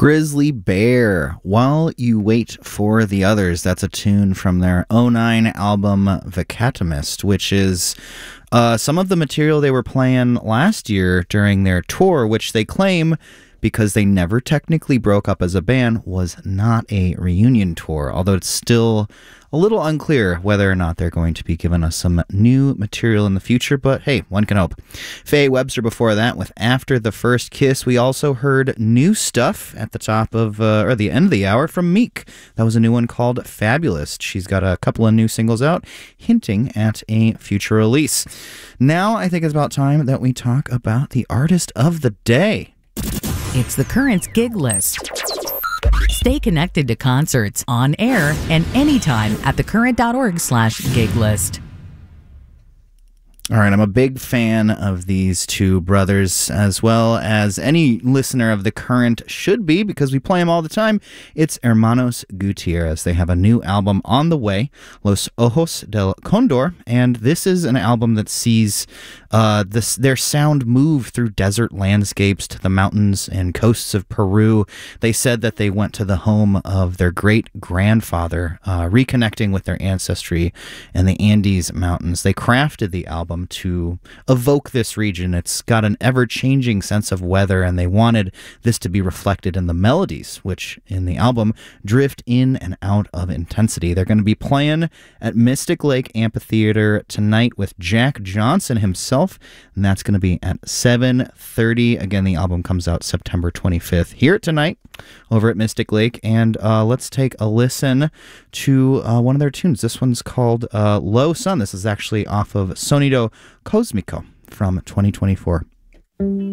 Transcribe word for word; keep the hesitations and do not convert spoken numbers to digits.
Grizzly Bear, While You Wait for the Others. That's a tune from their oh nine album Vacatomist, which is uh, some of the material they were playing last year during their tour, which they claim, because they never technically broke up as a band, was not a reunion tour, although it's still a little unclear whether or not they're going to be giving us some new material in the future, but hey, one can hope. Faye Webster before that with After the First Kiss. We also heard new stuff at the top of, uh, or the end of the hour from Meek. That was a new one called Fabulous. She's got a couple of new singles out, hinting at a future release. Now I think it's about time that we talk about the artist of the day. It's the Currents Gig List. Stay connected to concerts on air and anytime at thecurrent.org slash gig list. All right, I'm a big fan of these two brothers, as well as any listener of The Current should be, because we play them all the time. It's Hermanos Gutierrez. They have a new album on the way, Los Ojos del Condor, and this is an album that sees uh, this, their sound move through desert landscapes to the mountains and coasts of Peru. They said that they went to the home of their great-grandfather, uh, reconnecting with their ancestry in the Andes Mountains. They crafted the album to evoke this region. It's got an ever-changing sense of weather, and they wanted this to be reflected in the melodies, which in the album drift in and out of intensity. They're going to be playing at Mystic Lake Amphitheater tonight with Jack Johnson himself, and that's going to be at seven thirty. Again, the album comes out September twenty-fifth. Hear it tonight over at Mystic Lake, and uh, let's take a listen to uh, one of their tunes. This one's called uh, Low Sun. This is actually off of Sonido Cosmico from twenty twenty-four.